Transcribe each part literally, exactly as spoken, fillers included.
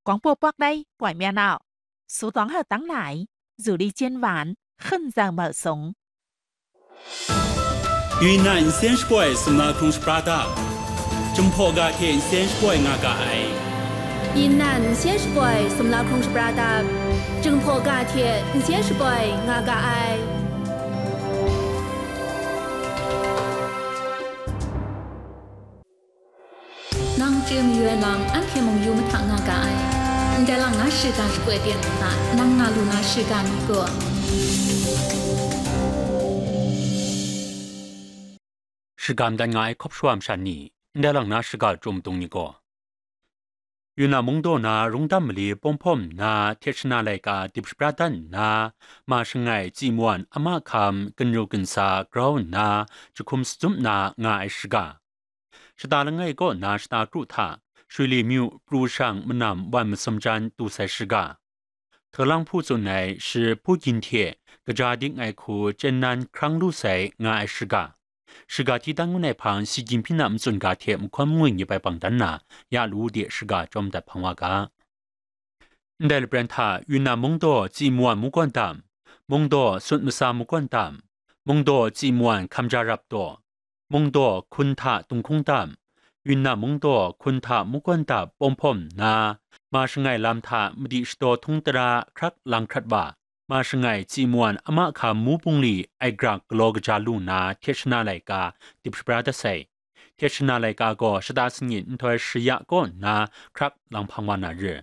Quảng Bô Bóc đây, quải mẹ nào. Số toán hợp tắng lại, dù đi trên ván, khân giờ mở sống. 云南先是怪是那空是巴达，中坡噶天先是怪那个爱。 云南先是怪是那空是巴达，中坡噶天先是怪那个爱。nang jem yue lang an ke mong yu ma thang nga ga ai nda lang na shi ga shwe dian na nang na lu na shi ga mi go 是干的爱可不山里，那让那是个中东一个。原来蒙多那容达姆里pompom那贴是那来个迪布布丹那马是爱寂寞阿玛坎跟肉跟沙 ground 那就空是中那爱是个。是大人爱个那是大主他，水里面路上们那万么什战都在是个。特朗普做内是不今天个家庭爱哭真难康路在爱是个。是个ที่ตั้งในพัง习近平นำส่วนกาเทียมความมุ่งยิ่งไปปังตันน่ะอยากรู้เดีย是个จอมแต่พังว่ากาได้เปลี่ยนท่ายูนามงโดจีมวนมุกวนตามมงโดสุดมุสามุกวนตามมงโดจีมวนคำจารับตัวมงโดคุณท่าตุงคงตามยูนามงโดคุณท่ามุกวนตาปมพมนามาชงไงลำท่ามดิสโตทุงตราครักลังครัดบ่ามาชงไงจีมวนอามาขามูปุงลีไอกรากโลกจาลูนาเทชนาไลกาดิบสปราดเซเทชนาไลกาก็สดาสนินทอยสิยะก็นาครักลังพังวานาเร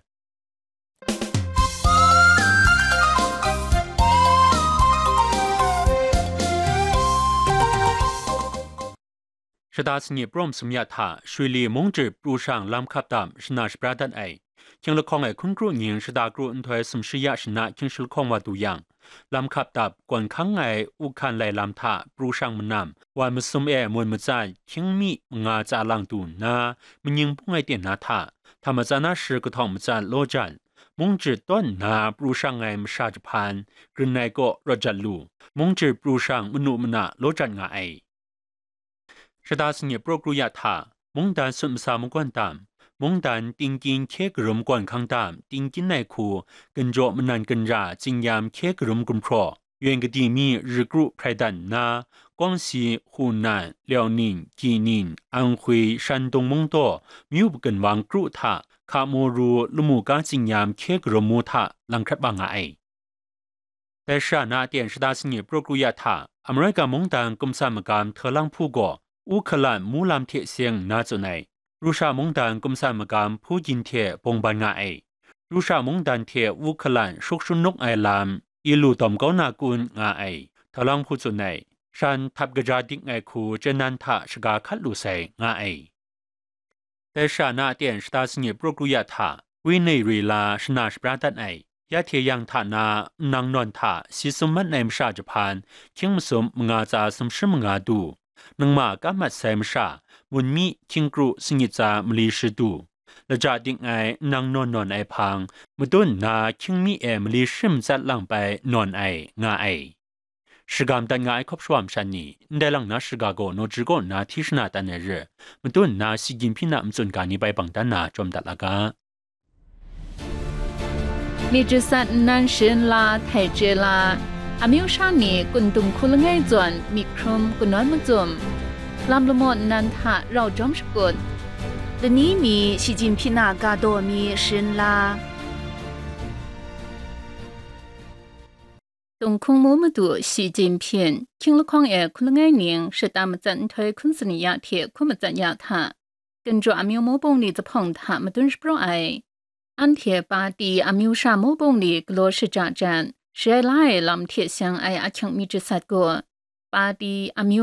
สดาสนิปรมสมยาธาช่วยลีมงจืบรูช่างลำขับตามชนะสปราดันไอเคียงละครไอคุณครูหญิงสดากรูอันทอยสมชยะชนะเคียงชลคงว่าตัวอย่างลำขับตับกวนข้างไงอุคันไหลลำท่าปรูช่างมันนำวันมุสมเอมวนมุจายเคียงมีงาจาลังตูนามันยิงพุ่งไอเตียนนาท่าธรรมจานาสือกระทองมุจายโลจันมงจืต้นนาปรูช่างไงมชาจพันกรึนไงก็รจันลูมงจืปรูช่างมนุมนาโลจันงาไอสดาสเนียโปรกรุยาธามงดานสุมสามกวนตามมงดันติงกินเคกรุมกวนข้างตามติงกินในคูกันโจมันนันกันราจิงยามเคกรุมกุมพรอเวียนกดีมีรึกรุไพรดันนากวางซีฮูนานเลียวนินกีนินอังคุยชันตงมงโตมิวบกันวางกรุทาคาโมรูลุมูกาจิงยามเคกรุมมูทาลังครัดบางไอแต่ชานาเตียนสดาสเนียโปรกรุยาธาอเมริกามงดันกุมสามกามเทลังผู้ก่อ乌克兰穆兰铁线拿走内，如沙蒙丹共三么干普京铁崩班牙埃，如沙蒙丹铁乌克兰属属诺埃兰一路东高那军牙埃，特朗普走内，山塔格扎丁埃库真难塔是个卡路塞牙埃。在沙那点是大斯尼布鲁亚塔，委内瑞拉是那是布拉丹埃。ยาเทียงท่านานังนอนท่าสิสมัดในมชาจพานเคียงมสมมงาจาสมชมงาดูนังมากามัดเซมชามุนมีคิงกรุสิงิจามลีชดูและจากดิ่งไอนังนอนนอนไอพังมุดุนนาคิงมีเอมลีชิมจัดลังไปนอนไองาไอสกามตันงาไอคบชวามชันนีได้ลังนาสกาโกโนจิโกนาทิชนาตันเนเรมุดุนนาสิจินพินามจุนกานีไปบังตันนาจอมตัดละกามีจุดสัตนันเชิญลาไทเจลาอามิวชานีกุนตุงคุลง่ายจวนมีครมกุนน้อยมุจุมลำละมดนันทะเราจอมสกุลเดนี้มี习近平นากาโดมีเชิญลาตุงคงมูมาดูสีจินพินคิงละคองเอคุลง่ายเนียง是ตามจันทอยคุณสนิยาเทียคุมจันยาทะกันจอามิวโมบงลีจะพงทะมาดุนสปรไออันเทียปาตีอามิวชาโมบงลีกลัวสิจาจันเชลัยลำเทียเซียงไออาชังมีจุดสัตว์กัวปาตีอามิว